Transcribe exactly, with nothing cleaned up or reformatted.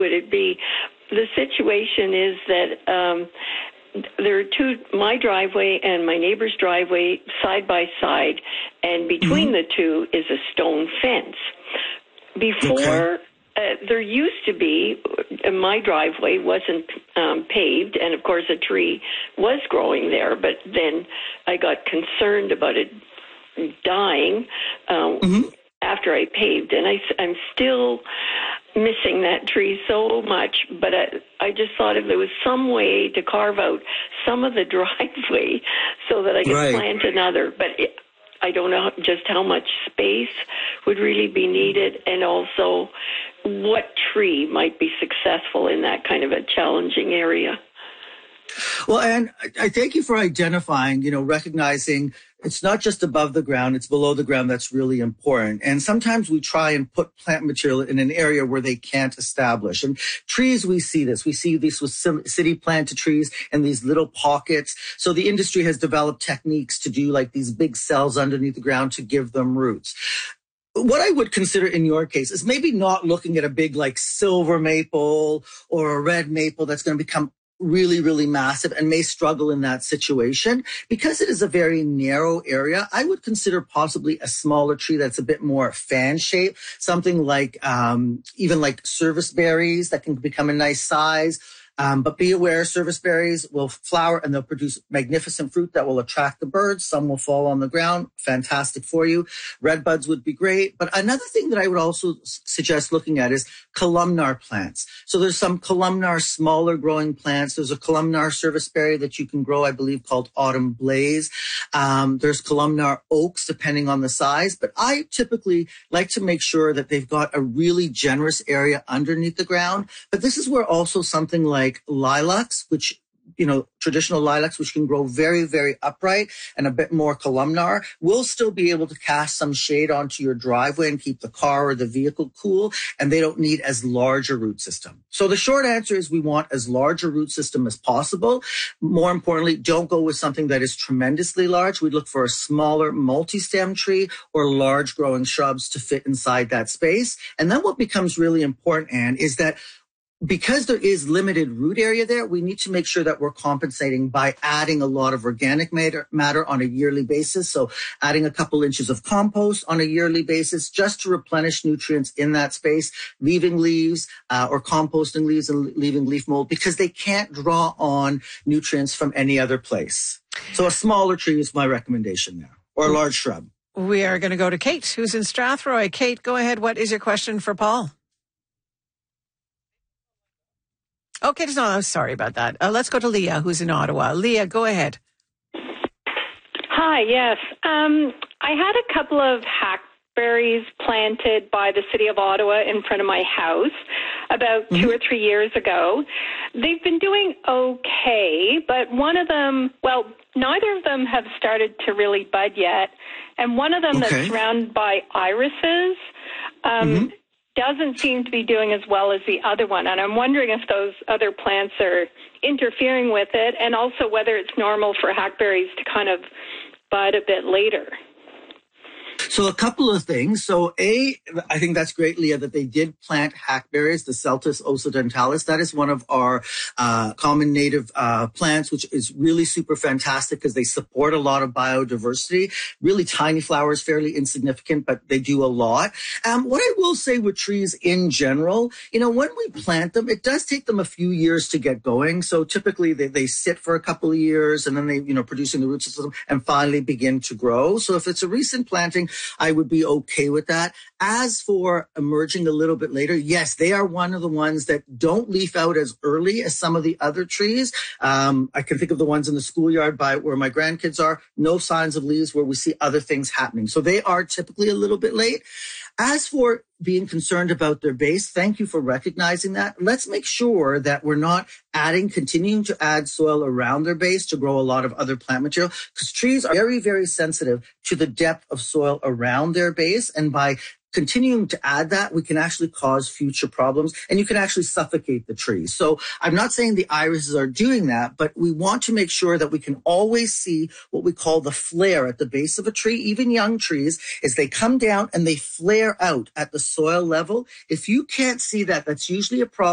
would it be? The situation is that um, there are two, my driveway and my neighbor's driveway side by side, and between mm-hmm. the two is a stone fence. Before, okay. uh, there used to be, uh, my driveway wasn't um, paved, and of course a tree was growing there, but then I got concerned about it dying um, mm-hmm. after I paved, and I, I'm still missing that tree so much, but I, I just thought if there was some way to carve out some of the driveway so that I could right. plant another, but it, I don't know just how much space would really be needed, and also what tree might be successful in that kind of a challenging area. Well, and I thank you for identifying, you know, recognizing it's not just above the ground, it's below the ground that's really important. And sometimes we try and put plant material in an area where they can't establish. And trees, we see this. We see this with city planted trees and these little pockets. So the industry has developed techniques to do like these big cells underneath the ground to give them roots. What I would consider in your case is maybe not looking at a big like silver maple or a red maple that's going to become really, really massive and may struggle in that situation. Because it is a very narrow area, I would consider possibly a smaller tree that's a bit more fan shaped, something like um, even like service berries that can become a nice size. Um, but be aware, service berries will flower and they'll produce magnificent fruit that will attract the birds. Some will fall on the ground. Fantastic for you. Red buds would be great. But another thing that I would also suggest looking at is columnar plants. So there's some columnar smaller growing plants. There's a columnar service berry that you can grow, I believe, called Autumn Blaze. Um, there's columnar oaks, depending on the size. But I typically like to make sure that they've got a really generous area underneath the ground. But this is where also something like Like lilacs, which, you know, traditional lilacs, which can grow very, very upright and a bit more columnar, will still be able to cast some shade onto your driveway and keep the car or the vehicle cool, and they don't need as large a root system. So the short answer is we want as large a root system as possible. More importantly, don't go with something that is tremendously large. We look for a smaller multi-stem tree or large growing shrubs to fit inside that space. And then what becomes really important, Anne, is that because there is limited root area there, we need to make sure that we're compensating by adding a lot of organic matter, matter on a yearly basis. So adding a couple inches of compost on a yearly basis just to replenish nutrients in that space, leaving leaves uh, or composting leaves and leaving leaf mold because they can't draw on nutrients from any other place. So a smaller tree is my recommendation there, or a large shrub. We are going to go to Kate, who's in Strathroy. Kate, go ahead. What is your question for Paul? Okay, no, I'm sorry about that. Uh, let's go to Leah, who's in Ottawa. Leah, go ahead. Hi, yes. Um, I had a couple of hackberries planted by the City of Ottawa in front of my house about mm-hmm. two or three years ago. They've been doing okay, but one of them, well, neither of them have started to really bud yet. And one of them okay. that's surrounded by irises, um, mm-hmm. doesn't seem to be doing as well as the other one. And I'm wondering if those other plants are interfering with it, and also whether it's normal for hackberries to kind of bud a bit later. So a couple of things. So A, I think that's great, Leah, that they did plant hackberries, the Celtis occidentalis. That is one of our uh, common native uh, plants, which is really super fantastic because they support a lot of biodiversity. Really tiny flowers, fairly insignificant, but they do a lot. Um, what I will say with trees in general, you know, when we plant them, it does take them a few years to get going. So typically they, they sit for a couple of years and then they, you know, producing the root system and finally begin to grow. So if it's a recent planting, I would be okay with that. As for emerging a little bit later, yes, they are one of the ones that don't leaf out as early as some of the other trees. Um, I can think of the ones in the schoolyard by where my grandkids are, no signs of leaves where we see other things happening. So they are typically a little bit late. As for being concerned about their base, thank you for recognizing that. Let's make sure that we're not adding, continuing to add soil around their base to grow a lot of other plant material, because trees are very, very sensitive to the depth of soil around their base. And by continuing to add that, we can actually cause future problems and you can actually suffocate the tree. So I'm not saying the irises are doing that, but we want to make sure that we can always see what we call the flare at the base of a tree. Even young trees, as they come down and they flare out at the soil level. If you can't see that, that's usually a problem.